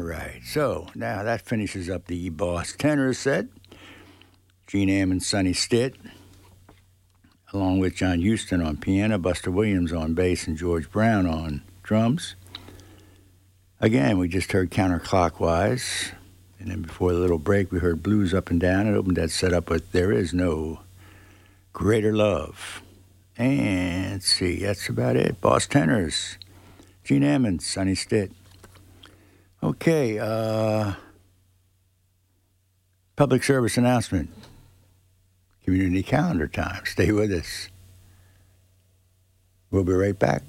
right. So now that finishes up the Boss Tenor set. Gene Ammons, Sonny Stitt, along with John Huston on piano, Buster Williams on bass, and George Brown on drums. Again, we just heard Counterclockwise. And then before the little break, we heard Blues Up and Down. It opened that set up with There Is No Greater Love. And let's see, that's about it. Boss Tenors, Gene Ammons, Sonny Stitt. Okay, public service announcement. Community calendar time. Stay with us. We'll be right back.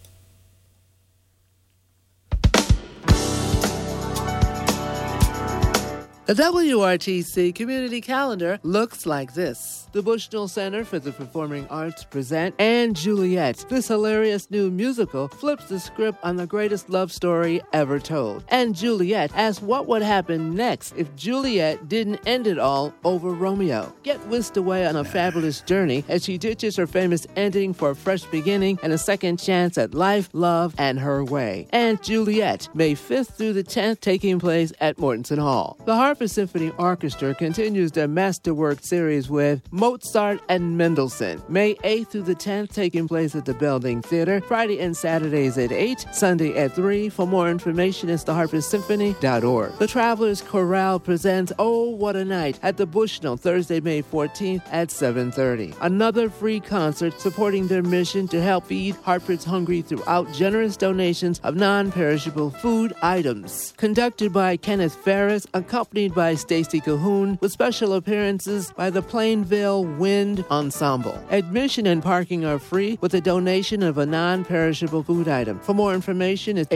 The WRTC Community Calendar looks like this. The Bushnell Center for the Performing Arts present & Juliet. This hilarious new musical flips the script on the greatest love story ever told. & Juliet asks what would happen next if Juliet didn't end it all over Romeo. Get whisked away on a fabulous journey as she ditches her famous ending for a fresh beginning and a second chance at life, love, and her way. & Juliet, May 5th through the 10th, taking place at Mortensen Hall. The Harper Symphony Orchestra continues their Masterwork series with Mozart and Mendelssohn. May 8th through the 10th, taking place at the Belding Theater. Friday and Saturdays at 8, Sunday at 3. For more information, it's theharpersymphony.org. The Travelers Chorale presents Oh, What a Night at the Bushnell, Thursday, May 14th at 7:30. Another free concert supporting their mission to help feed Hartford's hungry throughout generous donations of non-perishable food items. Conducted by Kenneth Ferris, accompanied by Stacy Cahoon, with special appearances by the Plainville Wind Ensemble. Admission and parking are free with a donation of a non-perishable food item. For more information, it's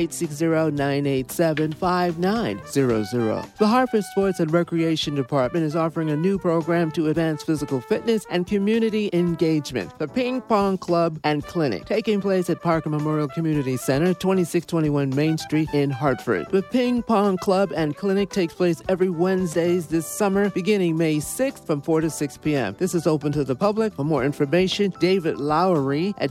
860-987-5900. The Hartford Sports and Recreation Department is offering a new program to advance physical fitness and community engagement. The Ping Pong Club and Clinic, taking place at Parker Memorial Community Center, 2621 Main Street in Hartford. The Ping Pong Club and Clinic takes place every Wednesdays this summer, beginning May 6th from 4 to 6 p.m. This is open to the public. For more information, David Lowery at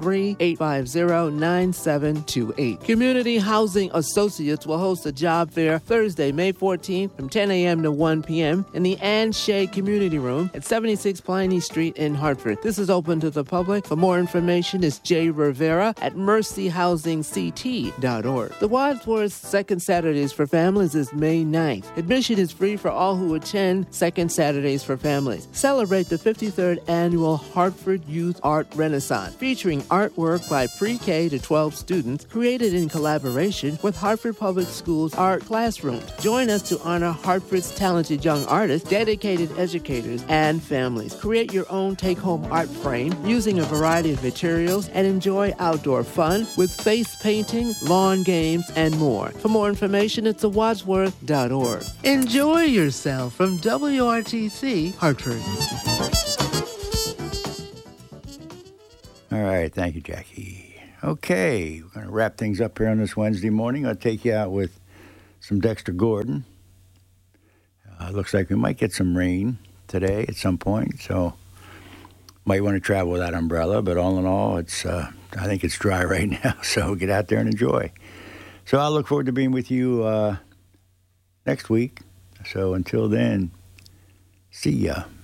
203-850-9728. Community Housing Associates will host a job fair Thursday, May 14th from 10 a.m. to 1 p.m. in the Ann Shea Community Room at 76 Pliny Street in Hartford. This is open to the public. For more information, is Jay Rivera at mercyhousingct.org. The Wadsworth Second Saturdays for Families is May 9th. Admission is free for all who attend Second Saturdays for Families. Celebrate the 53rd Annual Hartford Youth Art Renaissance, featuring artwork by pre-K to 12 students created in collaboration with Hartford Public Schools Art Classrooms. Join us to honor Hartford's talented young artists, dedicated educators, and families. Create your own take-home art frame using a variety of materials and enjoy outdoor fun with face painting, lawn games, and more. For more information, it's thewadsworth.org. Enjoy yourself from WRTC Hartford. All right, thank you, Jackie. Okay, we're going to wrap things up here on this Wednesday morning. I'll take you out with some Dexter Gordon. Looks like we might get some rain today at some point, so might want to travel without umbrella, but all in all, it's I think it's dry right now, so get out there and enjoy. So I'll look forward to being with you next week. So until then, see ya.